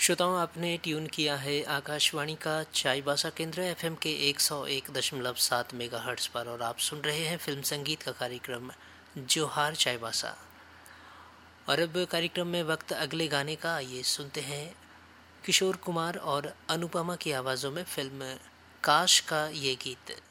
श्रोताओं, आपने ट्यून किया है आकाशवाणी का चाईबासा केंद्र एफएम के 101.7 मेगाहर्ट्ज़ पर और आप सुन रहे हैं फिल्म संगीत का कार्यक्रम जोहार चाईबासा। और अब कार्यक्रम में वक्त अगले गाने का। आइए सुनते हैं किशोर कुमार और अनुपमा की आवाज़ों में फिल्म काश का ये गीत।